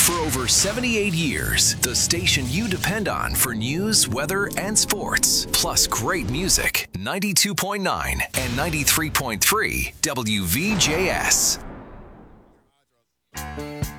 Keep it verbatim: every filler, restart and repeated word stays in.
For over seventy-eight years, the station you depend on for news, weather, and sports, plus great music. ninety-two point nine and ninety-three point three W V J S.